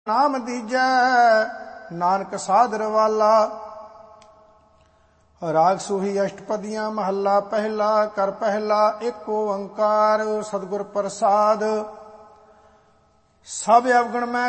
ਨਾਮ ਦੀਜੈ ਨਾਨਕ ਸਾਧ ਰਵਾਲਾ। ਰਾਗ ਸੂਹੀ ਅਸ਼ਟਪਦੀਆਂ ਮਹੱਲਾ ਪਹਿਲਾ। ਕਰ ਪਹਿਲਾ ਇੱਕ ਓੰਕਾਰ ਸਤਿਗੁਰ ਪ੍ਰਸਾਦ। ਸਭ ਅਵਗੁਣ ਮੈਂ